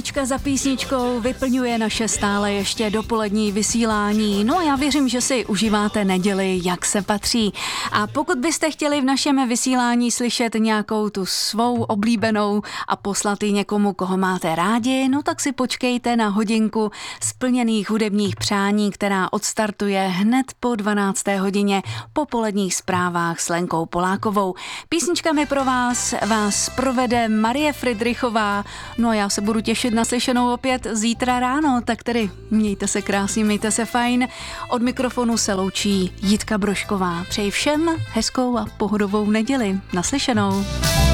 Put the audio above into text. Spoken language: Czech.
Písnička za písničkou vyplňuje naše stále ještě dopolední vysílání. No a já věřím, že si užíváte neděli, jak se patří. A pokud byste chtěli v našem vysílání slyšet nějakou tu svou oblíbenou a poslat ji někomu, koho máte rádi, no tak si počkejte na hodinku splněných hudebních přání, která odstartuje hned po 12. hodině po poledních zprávách s Lenkou Polákovou. Písničkami pro vás provede Marie Fridrichová. No a já se budu těšit na slyšenou opět zítra ráno, tak tedy mějte se krásně, mějte se fajn. Od mikrofonu se loučí Jitka Brožková. Přeji všem hezkou a pohodovou neděli. Naslyšenou.